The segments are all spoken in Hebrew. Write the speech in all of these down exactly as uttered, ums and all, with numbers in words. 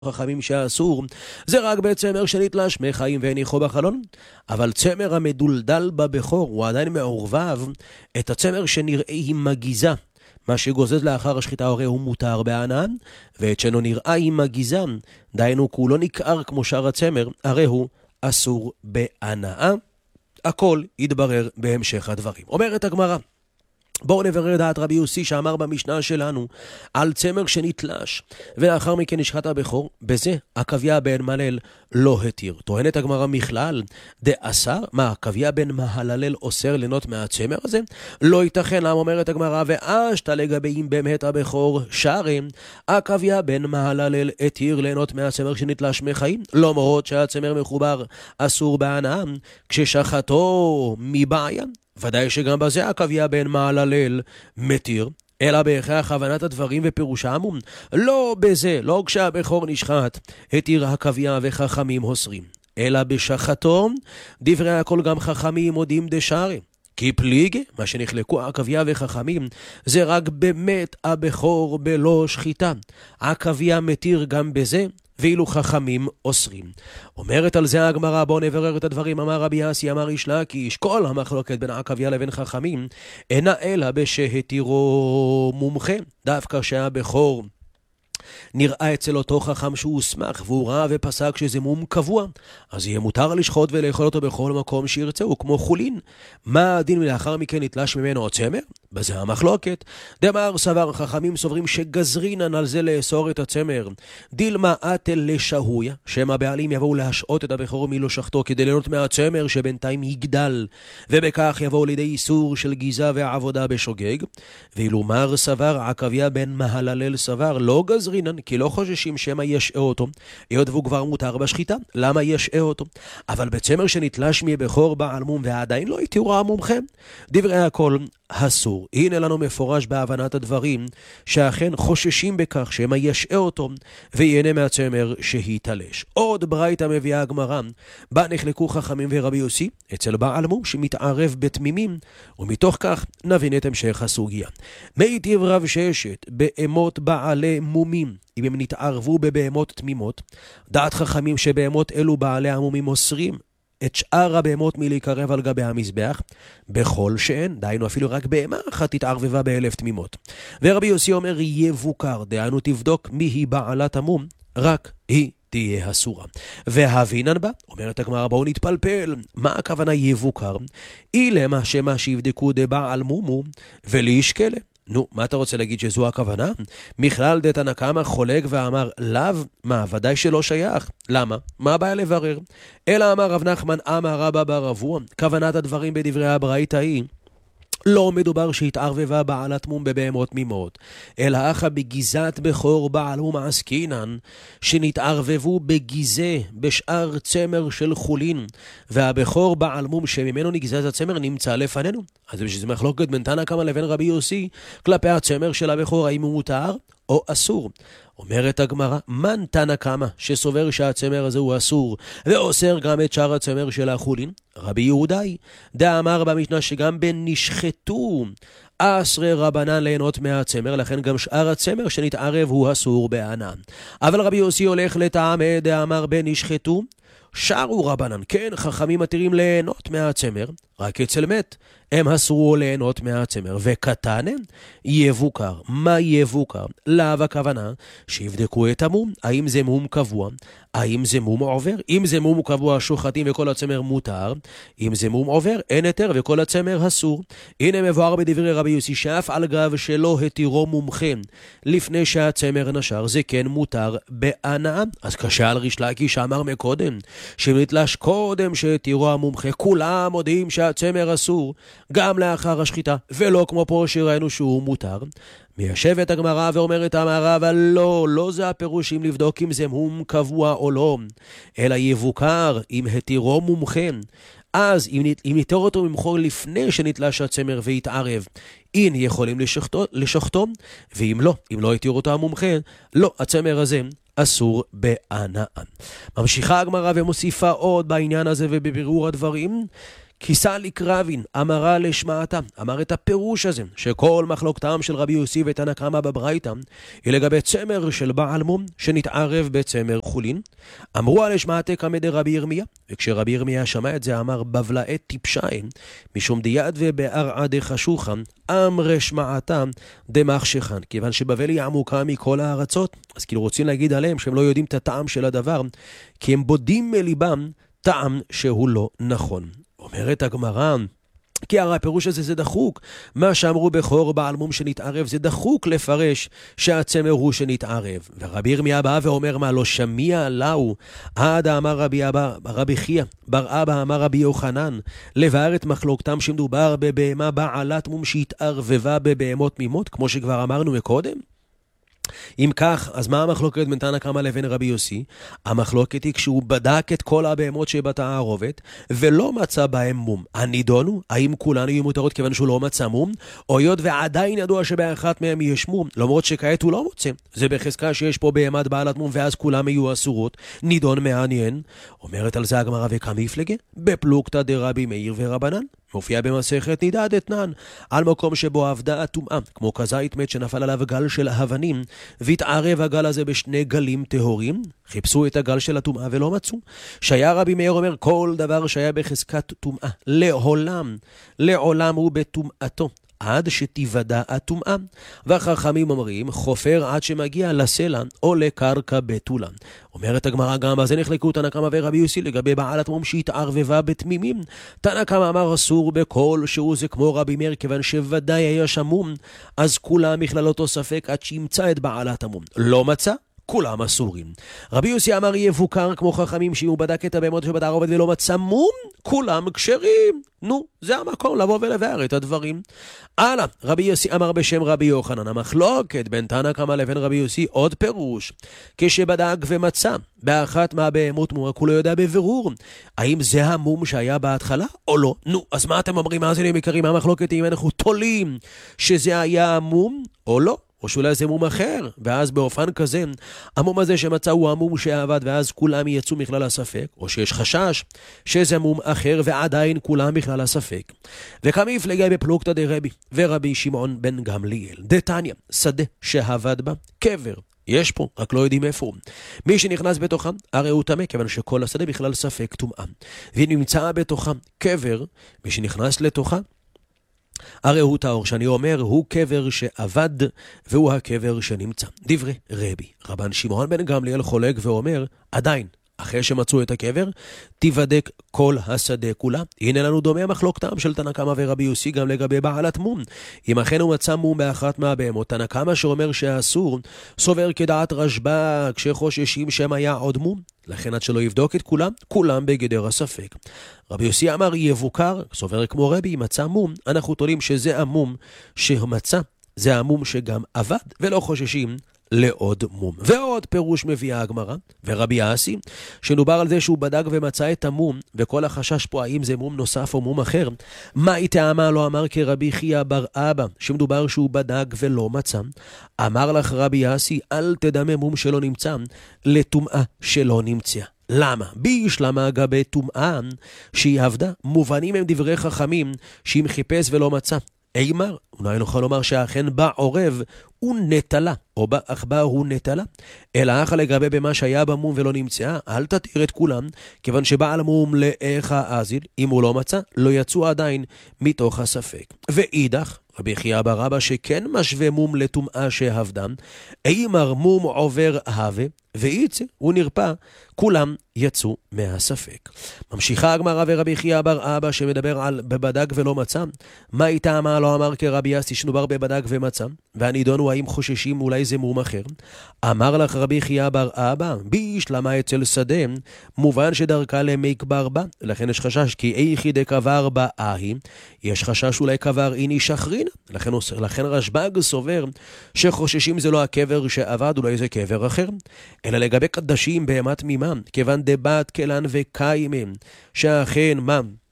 חכמים שאסור, זה רק בצמר שנתלש מחיים והניחו בחלון. אבל צמר המדולדל בבכור הוא עדיין מעורבב את הצמר שנראה עם מגיזה. מה שגוזז לאחר השחיטה הרי הוא מותר בענן, ואת שאינו נראה עם מגיזה, דהיינו כולו נקער כמו שאר הצמר, הרי הוא אסור בהנאה. הכל יתברר בהמשך הדברים. אומרת הגמרא, בואו נברר דעת רבי יוסי שאמר במשנה שלנו על צמר שנתלש ולאחר מכן נשחט הבכור, בזה עקביה בן מלל לא התיר. טוענת הגמרא מכלל דאסר, מה עקביה בן מהלל אוסר ליהנות מהצמר הזה? לא ייתכן. למה אומרת הגמרא ואשת לגבי אם באמת הבכור שרי עקביה בן מהלל התיר ליהנות מהצמר שנתלש מחיים, למרות שהצמר מחובר אסור בהנאה כששחטו מבעיה. ודאי שגם בזה עקביה בן מהלל מתיר, אלא בהכרח הבנת הדברים ופירושם לא בזה, לא כשהבכור נשחט התיר עקביה וחכמים הוסרים, אלא בשחטו דברי הכל גם חכמים מודים דשארי. כי פליג, מה שנחלקו עקביה וחכמים, זה רק באמת הבכור בלא שחיטה. עקביה מתיר גם בזה, ואילו חכמים אוסרים. אומרת על זה הגמרא, בוא נברר את הדברים. אמר רבי יאסי אמר איש לקיש, כל המחלוקת בין עקביה לבין חכמים אינה אלא בשהתירו מומחה. דווקא שהבכור נראה אצל אותו חכם שהוא הוסמך והוא ראה ופסק שזה מום קבוע, אז יהיה מותר לשחוט ולאכול אותו בכל מקום שירצהו, כמו חולין. מה הדין לאחר מכן נתלש ממנו הצמר? בזה המחלוקת. דמר סבר, חכמים סוברים שגזרינן על זה לאסור את הצמר. דילמה אתל לשהויה, שהם הבעלים יבואו להשעות את הבכור מלא שחטו כדי ליהנות מהצמר שבינתיים יגדל, ובכך יבואו לידי איסור של גיזה ועבודה בשוגג. ואילו מר סבר, עקביה בן מהלל סבר, לא גזרינן, כי לא חוששים שמה ישעה אותו, היות והוא כבר מותר בשחיטה. למה ישעה אותו? אבל בצמר שנתלש מבכור בעל מום ועדיין לא התירו המומחה, דברי הכל אסור. הנה לנו מפורש בהבנת הדברים שאכן חוששים בכך שמה ישעה אותו ויהנה מהצמר שהתלש. עוד ברייתא מביאה הגמרא, בה נחלקו חכמים ורבי יוסי אצל בעל מום שמתערב בתמימים, ומתוך כך נבין את המשך הסוגיה. מיטיב רב ששת בהמות בעלי מומים, אם הם נתערבו בבהמות תמימות, דעת חכמים שבהמות אלו בעלי המומים אוסרים את שאר הבהמות מלהיקרב על גבי המזבח, בכל שאין, דהיינו אפילו רק בהמה אחת תתערבבה באלף תמימות. ורבי יוסי אומר יבוקר, דהיינו תבדוק מי היא בעלת המום, רק היא תהיה אסורה. והבינן בה, אומרת הגמרא, בואו נתפלפל, מה הכוונה יבוקר? אילמה שמה שיבדקו דבעל מומו ולישקלה. נו, מה אתה רוצה להגיד שזו הכוונה? מכלל דתנא קמא חולק ואמר לאו, מה, ודאי שלא שייך. למה? מה הבעיה לברר? אלא אמר רב נחמן אמר רבא בר אבוה, כוונת הדברים בדברי הברייתא היא לא מדובר שהתערבבה בעלת מום בבהמות תמימות, אלא אחא בגיזת בכור בעל מום עסקינן, שנתערבבו בגיזה בשאר צמר של חולין, והבכור בעל מום שממנו נגזז הצמר נמצא לפנינו. אז בשביל זה מחלוקת בין תנא קמא לבין רבי יוסי כלפי הצמר של הבכור, האם הוא מותר או אסור. אומרת הגמרא, מן תנא קמא שסובר שהצמר הזה הוא אסור ואוסר גם את שאר הצמר של החולין? רבי יהודאי דאמר במשנה שגם בין נשחטו אסרי רבנן ליהנות מהצמר, לכן גם שאר הצמר שנתערב הוא אסור בהנאה. אבל רבי יוסי הולך לטעמי דאמר בין נשחטו שרו רבנן, כן, חכמים מתירים ליהנות מהצמר, רק אצל מת הם אסרו ליהנות מהצמר. וקטנן יבוקר. מה יבוקר? לאו הכוונה שיבדקו את המום, האם זה מום קבוע, האם זה מום עובר. אם זה מום קבוע שוחטים וכל הצמר מותר, אם זה מום עובר אין היתר וכל הצמר אסור. הנה מבואר בדברי רבי יוסי שאף על גב שלא התירו מומחה לפני שהצמר נשר, זה כן מותר בהנאה. אז קשה על ריש לקיש שאמר מקודם שנתלש קודם שהתירו המומחה, כולם מודיעים שהצמר אסור גם לאחר השחיטה, ולא כמו פה שראינו שהוא מותר. מיישבת הגמרא ואומרת אמרה, אבל לא, לא זה הפירוש אם לבדוק אם זה מום קבוע או לא, אלא יבוקר אם התירו מומחה. אז אם, אם ניתר אותו ממחור לפני שנתלש הצמר והתערב, אין יכולים לשחטו, לשחטו, ואם לא, אם לא התיר אותו המומחה, לא, הצמר הזה אסור בהנאה. ממשיכה הגמרא ומוסיפה עוד בעניין הזה ובבירור הדברים, כיסה לקרבין, אמרה לשמעתה, אמר את הפירוש הזה, שכל מחלוקתם של רבי יוסי ותנא קמא בברייתא, היא לגבי צמר של בעל מום, שנתערב בצמר חולין. אמרו על לשמעתה קמא דרבי ירמיה, וכשרבי ירמיה שמע את זה, אמר בבלעי טיפשי, משום דיד ובערעה דחשוכה, אמר שמעתה דמחשכן, כיוון שבבל היא עמוקה מכל הארצות, אז כאילו רוצים להגיד עליהם שהם לא יודעים את הטעם של הדבר, כי הם בודים מליבם טעם שהוא לא נכון. אומרת הגמרא, כי הרי הפירוש הזה זה דחוק. מה שאמרו בכור בעל מום שנתערב זה דחוק לפרש שהצמר הוא שנתערב. ורבי ירמיה בא ואומר מה לא שמיע לאו. עד אמר רבי אבא, רבי חייא, בר אבא אמר רבי יוחנן, לבאר את מחלוקתם שמדובר בבהמה בעלת מום שהתערבבה בבהמות תמימות, כמו שכבר אמרנו מקודם. אם כך, אז מה המחלוקת בין תנא קמא לבין רבי יוסי? המחלוקת היא כשהוא בדק את כל הבהמות שבתערובת ולא מצא בהם מום. הנידון הוא, האם כולן יהיו מותרות כיוון שהוא לא מצא מום, או היות ועדיין ידוע שבאחת מהם יש מום, למרות שכעת הוא לא מוצא. זה בחזקה שיש פה בהמת בעלת מום ואז כולם יהיו אסורות. נידון מעניין. אומרת על זה הגמרא וכמפלגה, בפלוגתא דרבי מאיר ורבנן. מופיע במסכת נידה דתנן, על מקום שבו עבדה הטומאה, כמו כזית מת שנפל עליו גל של אבנים, והתערב הגל הזה בשני גלים טהורים, חיפשו את הגל של הטומאה ולא מצאו. שהיה רבי מאיר אומר, כל דבר שהיה בחזקת טומאה, לעולם, לעולם הוא בטומאתו, עד שתיוודע הטומאה. והחכמים אומרים, חופר עד שמגיע לסלע או לקרקע בתולה. אומרת הגמרא גם, אז נחלקו תנא קמא ורבי יוסי לגבי בעלת מום שהתערבבה בתמימים. תנא קמא אמר אסור בכל שהוא זה כמו רבי מאיר, כיוון שוודאי היה שם מום, אז כולם מכללותו ספק עד שימצא את בעלת המום. לא מצא? כולם אסורים. רבי יוסי אמר יבוקר כמו חכמים, שאם הוא בדק את הבהמות שבתערובת ולא מצא מום, כולם כשרים. נו, זה המקום לבוא ולבאר את הדברים. הלאה, רבי יוסי אמר בשם רבי יוחנן, המחלוקת בין תנא קמא לבין רבי יוסי עוד פירוש. כשבדק ומצא באחת מהבהמות מום, כולו יודע בבירור האם זה המום שהיה בהתחלה או לא. נו, אז מה אתם אומרים? מה זה יקרים? המחלוקת אם אנחנו תולים שזה היה המום או לא, או שאולי זה מום אחר, ואז באופן כזה, המום הזה שמצא הוא המום שעבד, ואז כולם יצאו מכלל הספק, או שיש חשש שזה מום אחר, ועדיין כולם מכלל הספק. וכמפלגה בפלוגתא דרבי, ורבי שמעון בן גמליאל, דתניא, שדה שעבד בה, קבר. יש פה, רק לא יודעים איפה הוא. מי שנכנס בתוכם, הרי הוא טמא, כיוון שכל השדה בכלל ספק טומאה. ונמצא בתוכם קבר, מי שנכנס לתוכה, הרי הוא טהור, שאני אומר, הוא קבר שעבד, והוא הקבר שנמצא. דברי רבי, רבן שמעון בן גמליאל חולק ואומר, עדיין, אחרי שמצאו את הקבר, תיבדק כל השדה כולה. הנה לנו דומה מחלוקתם של תנא קמא ורבי יוסי גם לגבי בעלת מום. אם אכן הוא מצא מום באחת מהבהמות, תנא קמא שאומר שאסור, סובר כדעת רשב"ג כשחוששים שם היה עוד מום. לכן עד שלא יבדוק את כולם, כולם בגדר הספק. רבי יוסי אמר יבוקר, סובר כמו רבי, מצא מום, אנחנו תולים שזה המום שמצא, זה המום שגם עבד, ולא חוששים לעוד מום. ועוד פירוש מביאה הגמרא, ורבי אסי, שנובר על זה שהוא בדק ומצא את המום, וכל החשש פה האם זה מום נוסף או מום אחר, מה היא טעמה? לא אמר כרבי חייא בר אבא, שמדובר שהוא בדק ולא מצא. אמר לך רבי אסי, אל תדמה מום שלא נמצא, לטומאה שלא נמצאה. למה? בישלמה גבי טומאה שהיא עבדה, מובנים הם דברי חכמים, שאם חיפש ולא מצא. אימר, אולי נוכל לומר שאכן בא עורב, הוא נטלה, או בא אך הוא נטלה. אלא אחא לגבי במה שהיה במום ולא נמצאה, אל תתיר את כולם, כיוון שבעל מום לאיך אזיל, אם הוא לא מצא, לא יצאו עדיין מתוך הספק. ואידך, רבי חייא בר אבא שכן משווה מום לטומאה שהבדם, אימר מום עובר הווה, ואיצה הוא נרפא, כולם יצאו מהספק. ממשיכה הגמרא ורבי חייא בר אבא שמדבר על בבדק ולא מצא, מה איתה מה לא אמר כרבי אסי שנובר בבדק ומצא, והנידון הוא האם חוששים אולי זה מום אחר. אמר לך רבי חייא בר אבא, בישלמה אצל שדה, מובן שדרכה למי קבר בה, לכן יש חשש כי איכי דקבר בה אהי, יש חשש אולי קבר איני שחרינה, לכן, לכן רשב"ג סובר שחוששים זה לא הקבר שעבד, אולי זה קבר אחר. אלא לגבי קדשים בהמה תמימה, כיוון דבת כלן וקיימם, שאכן מה?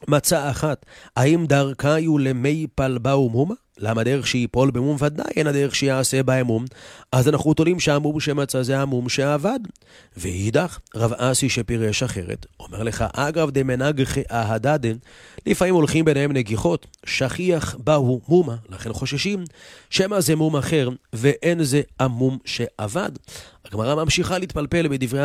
מצא אחת, האם דרכה יהיו למי פלבה ומומה? למה דרך שיפול במום ודאי, אין הדרך שיעשה באמום. אז אנחנו תולים שהמום שמצא זה המום שעבד. ואידך, רב אסי שפירש אחרת, אומר לך, אגב דמנהג ההדדן, לפעמים הולכים ביניהם נגיחות, שכיח באו מומה, לכן חוששים, שמה זה מום אחר, ואין זה המום שעבד. הגמרא ממשיכה להתפלפל בדברי